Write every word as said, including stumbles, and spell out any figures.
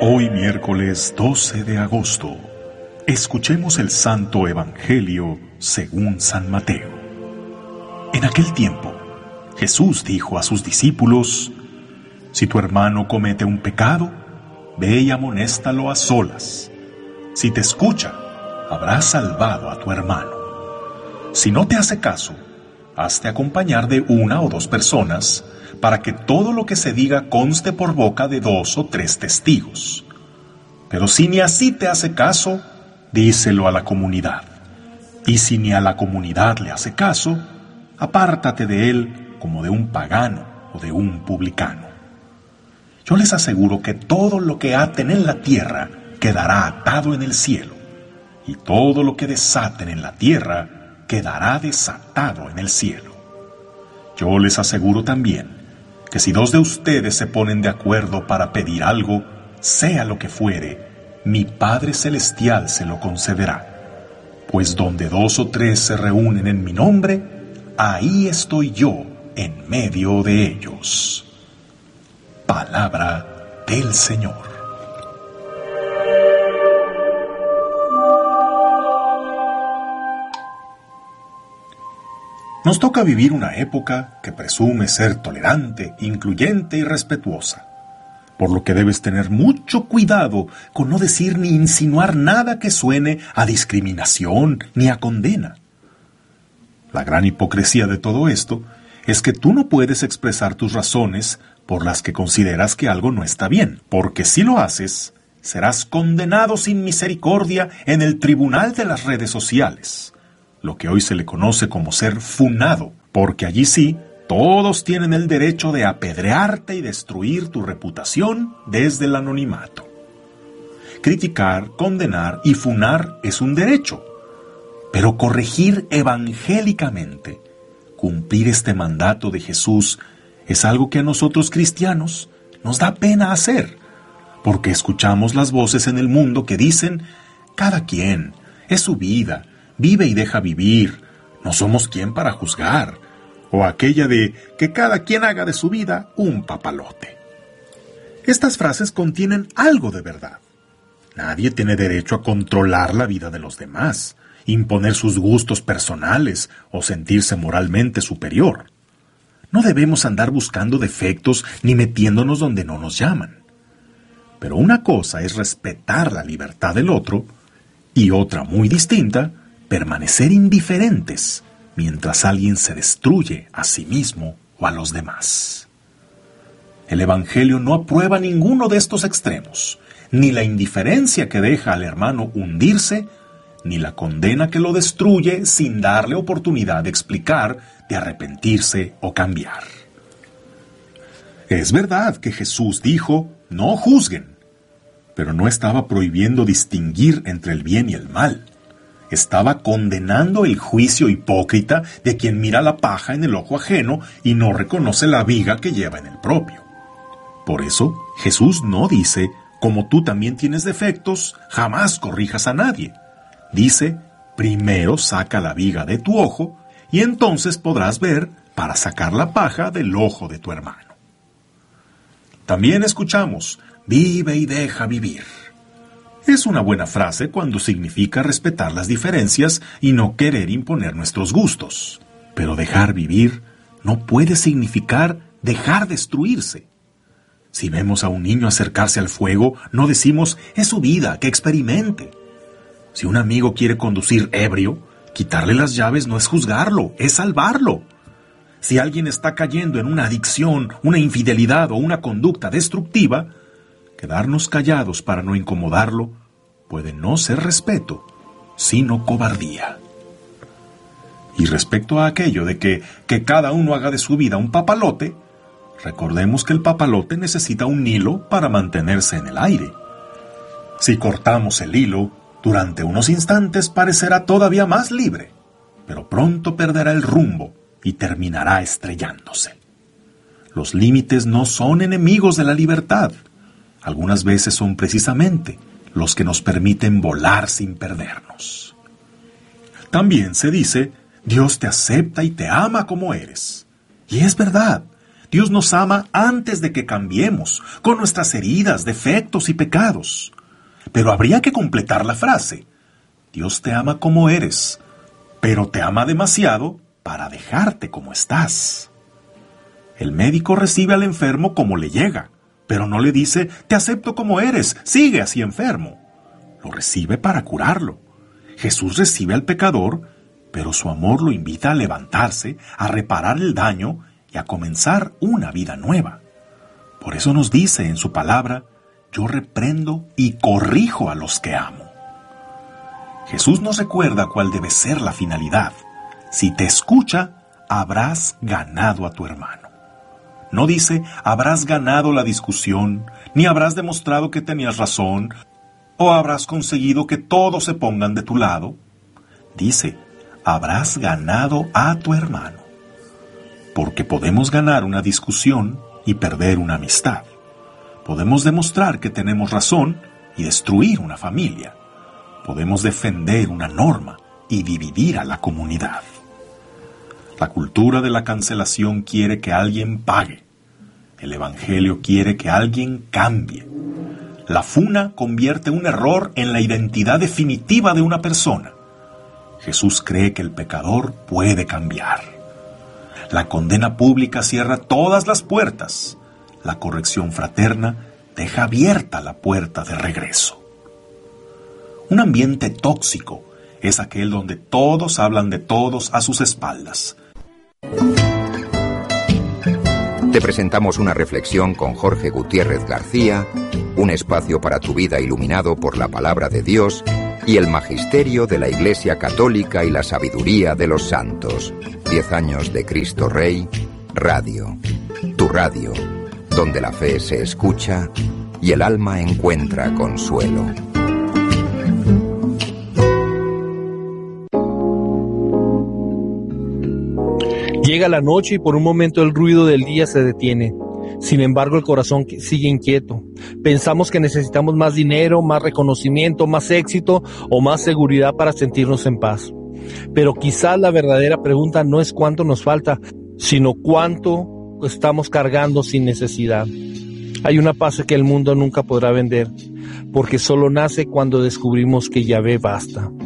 Hoy miércoles doce de agosto, escuchemos el Santo Evangelio según San Mateo. En aquel tiempo, Jesús dijo a sus discípulos: Si tu hermano comete un pecado, ve y amonéstalo a solas. Si te escucha, habrás salvado a tu hermano. Si no te hace caso, hazte acompañar de una o dos personas, para que todo lo que se diga conste por boca de dos o tres testigos. Pero si ni así te hace caso, díselo a la comunidad. Y si ni a la comunidad le hace caso, apártate de él como de un pagano o de un publicano. Yo les aseguro que todo lo que aten en la tierra quedará atado en el cielo, y todo lo que desaten en la tierra quedará desatado en el cielo. Yo les aseguro también que si dos de ustedes se ponen de acuerdo para pedir algo, sea lo que fuere, mi Padre Celestial se lo concederá. Pues donde dos o tres se reúnen en mi nombre, ahí estoy yo en medio de ellos. Palabra del Señor. Nos toca vivir una época que presume ser tolerante, incluyente y respetuosa, por lo que debes tener mucho cuidado con no decir ni insinuar nada que suene a discriminación ni a condena. La gran hipocresía de todo esto es que tú no puedes expresar tus razones por las que consideras que algo no está bien, porque si lo haces, serás condenado sin misericordia en el tribunal de las redes sociales, lo que hoy se le conoce como ser funado, porque allí sí, todos tienen el derecho de apedrearte y destruir tu reputación desde el anonimato. Criticar, condenar y funar es un derecho, pero corregir evangélicamente, cumplir este mandato de Jesús, es algo que a nosotros cristianos nos da pena hacer, porque escuchamos las voces en el mundo que dicen: cada quien, es su vida, vive y deja vivir, no somos quien para juzgar, o aquella de que cada quien haga de su vida un papalote. Estas frases contienen algo de verdad. Nadie tiene derecho a controlar la vida de los demás, imponer sus gustos personales o sentirse moralmente superior. No debemos andar buscando defectos ni metiéndonos donde no nos llaman. Pero una cosa es respetar la libertad del otro y otra muy distinta, permanecer indiferentes mientras alguien se destruye a sí mismo o a los demás. El Evangelio no aprueba ninguno de estos extremos, ni la indiferencia que deja al hermano hundirse, ni la condena que lo destruye sin darle oportunidad de explicar, de arrepentirse o cambiar. Es verdad que Jesús dijo: no juzguen, pero no estaba prohibiendo distinguir entre el bien y el mal. Estaba condenando el juicio hipócrita de quien mira la paja en el ojo ajeno y no reconoce la viga que lleva en el propio. Por eso, Jesús no dice: como tú también tienes defectos, jamás corrijas a nadie. Dice: primero saca la viga de tu ojo y entonces podrás ver para sacar la paja del ojo de tu hermano. También escuchamos: vive y deja vivir. Es una buena frase cuando significa respetar las diferencias y no querer imponer nuestros gustos. Pero dejar vivir no puede significar dejar destruirse. Si vemos a un niño acercarse al fuego, no decimos: es su vida, que experimente. Si un amigo quiere conducir ebrio, quitarle las llaves no es juzgarlo, es salvarlo. Si alguien está cayendo en una adicción, una infidelidad o una conducta destructiva, quedarnos callados para no incomodarlo puede no ser respeto, sino cobardía. Y respecto a aquello de que, que cada uno haga de su vida un papalote, recordemos que el papalote necesita un hilo para mantenerse en el aire. Si cortamos el hilo, durante unos instantes parecerá todavía más libre, pero pronto perderá el rumbo y terminará estrellándose. Los límites no son enemigos de la libertad. Algunas veces son precisamente los que nos permiten volar sin perdernos. También se dice: Dios te acepta y te ama como eres. Y es verdad, Dios nos ama antes de que cambiemos, con nuestras heridas, defectos y pecados. Pero habría que completar la frase. Dios te ama como eres, pero te ama demasiado para dejarte como estás. El médico recibe al enfermo como le llega, pero no le dice, te acepto como eres, sigue así enfermo. Lo recibe para curarlo. Jesús recibe al pecador, pero su amor lo invita a levantarse, a reparar el daño y a comenzar una vida nueva. Por eso nos dice en su palabra, yo reprendo y corrijo a los que amo. Jesús nos recuerda cuál debe ser la finalidad. Si te escucha, habrás ganado a tu hermano. No dice, habrás ganado la discusión, ni habrás demostrado que tenías razón, o habrás conseguido que todos se pongan de tu lado. Dice, habrás ganado a tu hermano. Porque podemos ganar una discusión y perder una amistad. Podemos demostrar que tenemos razón y destruir una familia. Podemos defender una norma y dividir a la comunidad. La cultura de la cancelación quiere que alguien pague. El Evangelio quiere que alguien cambie. La funa convierte un error en la identidad definitiva de una persona. Jesús cree que el pecador puede cambiar. La condena pública cierra todas las puertas. La corrección fraterna deja abierta la puerta de regreso. Un ambiente tóxico es aquel donde todos hablan de todos a sus espaldas. Te presentamos una reflexión con Jorge Gutiérrez García, un espacio para tu vida iluminado por la palabra de Dios y el magisterio de la Iglesia Católica y la sabiduría de los santos. Diez años de Cristo Rey, Radio. Tu radio, donde la fe se escucha y el alma encuentra consuelo. Llega la noche y por un momento el ruido del día se detiene. Sin embargo, el corazón sigue inquieto. Pensamos que necesitamos más dinero, más reconocimiento, más éxito o más seguridad para sentirnos en paz. Pero quizás la verdadera pregunta no es cuánto nos falta, sino cuánto estamos cargando sin necesidad. Hay una paz que el mundo nunca podrá vender, porque solo nace cuando descubrimos que Yahvé basta.